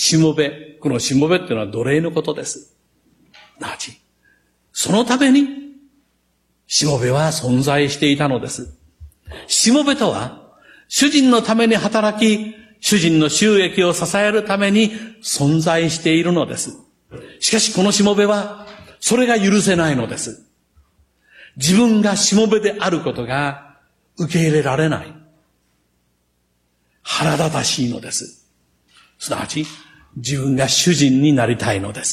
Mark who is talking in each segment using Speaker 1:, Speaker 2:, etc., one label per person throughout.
Speaker 1: しもべ。このしもべっていうのは奴隷のことです。なわち、そのために、しもべは存在していたのです。しもべとは、主人のために働き、主人の収益を支えるために存在しているのです。しかしこのしもべは、それが許せないのです。自分がしもべであることが受け入れられない。腹立たしいのです。すなわち、自分が主人になりたいのです。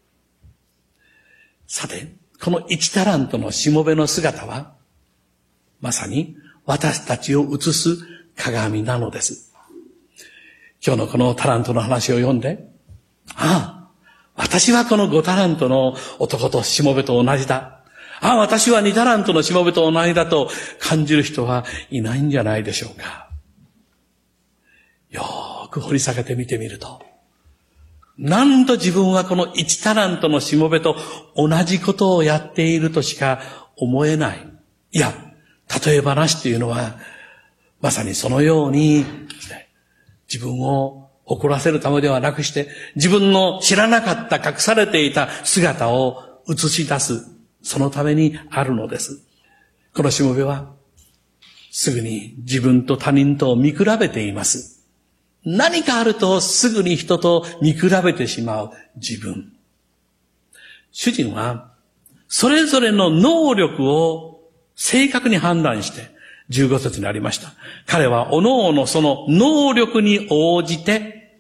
Speaker 1: さて、この1タラントのしもべの姿は、まさに私たちを映す鏡なのです。今日のこのタラントの話を読んで、ああ、私はこの5タラントの男としもべと同じだ。ああ、私は2タラントのしもべと同じだと感じる人はいないんじゃないでしょうか。よーく掘り下げてみてみると、なんと自分はこの1タラントのしもべと同じことをやっているとしか思えない。いや、例え話というのは、まさにそのように、自分を誇らせるためではなくして、自分の知らなかった隠されていた姿を映し出す、そのためにあるのです。このしもべは、すぐに自分と他人と見比べています。何かあるとすぐに人と見比べてしまう自分。主人はそれぞれの能力を正確に判断して15節にありました。彼は各々その能力に応じて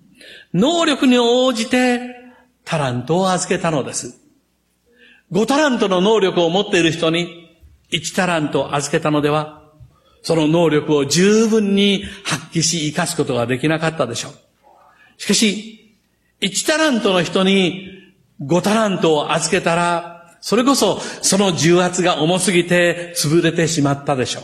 Speaker 1: タラントを預けたのです。5タラントの能力を持っている人に1タラントを預けたのでは、その能力を十分に発揮し生かすことができなかったでしょう。しかし、1タラントの人に5タラントを預けたら、それこそその重圧が重すぎて潰れてしまったでしょ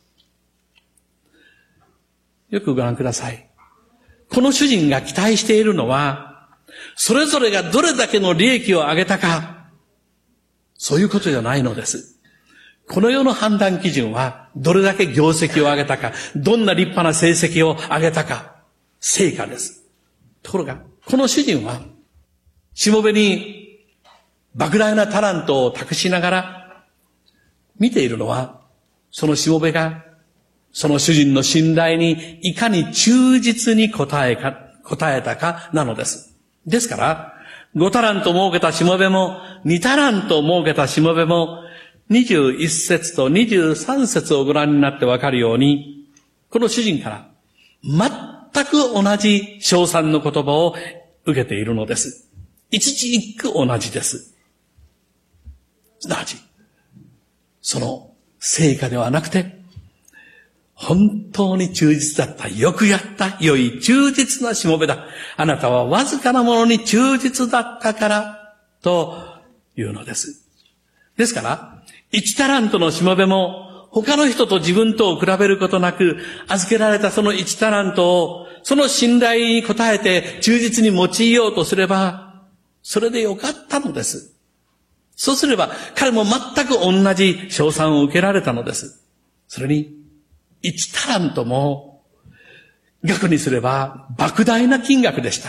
Speaker 1: う。よくご覧ください。この主人が期待しているのは、それぞれがどれだけの利益を上げたか、そういうことじゃないのです。この世の判断基準は、どれだけ業績を上げたか、どんな立派な成績を上げたか、成果です。ところが、この主人は、しもべに莫大なタラントを託しながら、見ているのは、そのしもべが、その主人の信頼にいかに忠実に応えたかなのです。ですから、5タラント儲けたしもべも、2タラント儲けたしもべも、21節と23節をご覧になってわかるように、この主人から全く同じ称賛の言葉を受けているのです。一字一句同じです。すなわち、その成果ではなくて、本当に忠実だった。よくやった。良い忠実なしもべだ。あなたはわずかなものに忠実だったから、というのです。ですから、1タラントのしもべも、他の人と自分とを比べることなく、預けられたその1タラントを、その信頼に応えて忠実に用いようとすれば、それでよかったのです。そうすれば、彼も全く同じ称賛を受けられたのです。それに、1タラントも、額にすれば莫大な金額でした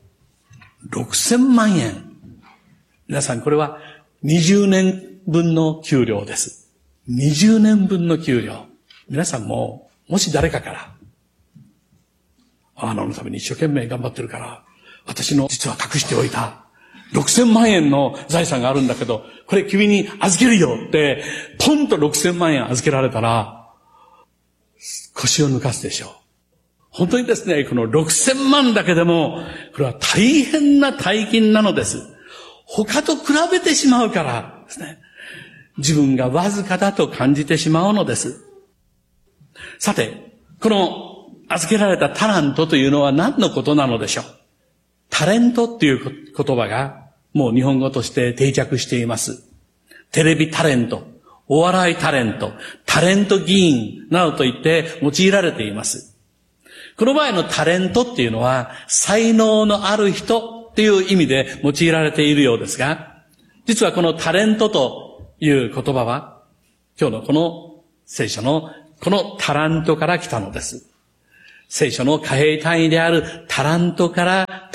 Speaker 1: 。6000万円。皆さん、これは20年分の給料です。20年分の給料。皆さんも、もし誰かから、あなたのために一生懸命頑張ってるから、私の実は隠しておいた6000万円の財産があるんだけど、これ君に預けるよって、ポンと6000万円預けられたら、腰を抜かすでしょう。本当にですね、この6000万だけでも、これは大変な大金なのです。他と比べてしまうからですね。自分がわずかだと感じてしまうのです。さて、この預けられたタラントというのは何のことなのでしょう。タレントっていう言葉がもう日本語として定着しています。テレビタレント、お笑いタレント、タレント議員などと言って用いられています。この場合のタレントっていうのは才能のある人っていう意味で用いられているようですが、実はこのタレントという言葉は、今日のこの聖書のこのタラントから来たのです。聖書の貨幣単位であるタラントから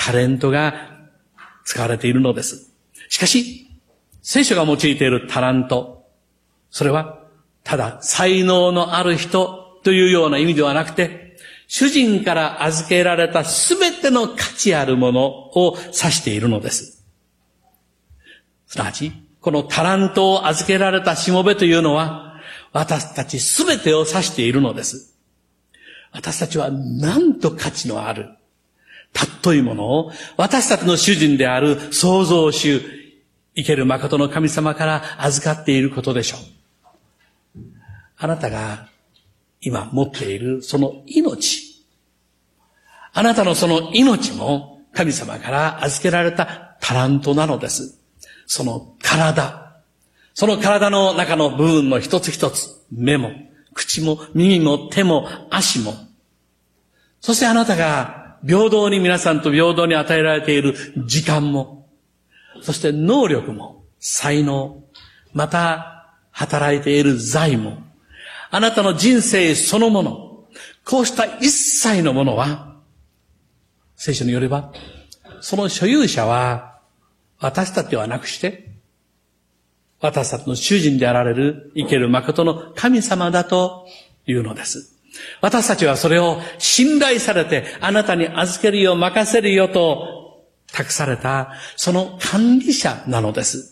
Speaker 1: タレントが使われているのです。しかし、聖書が用いているタラント、それはただ才能のある人というような意味ではなくて、主人から預けられたすべての価値あるものを指しているのです。すなわち、このタラントを預けられたしもべというのは、私たちすべてを指しているのです。私たちはなんと価値のある、尊いものを私たちの主人である創造主、生ける誠の神様から預かっていることでしょう。あなたが今持っているその命、あなたのその命も神様から預けられたタラントなのです。その体の中の部分の一つ一つ、目も、口も、耳も、手も、足も、そしてあなたが平等に皆さんと平等に与えられている時間も、そして能力も、才能、また働いている財も、あなたの人生そのもの、こうした一切のものは、聖書によれば、その所有者は私たちではなくして、私たちの主人であられる生ける誠の神様だというのです。私たちはそれを信頼されてあなたに預けるよ、任せるよと託されたその管理者なのです。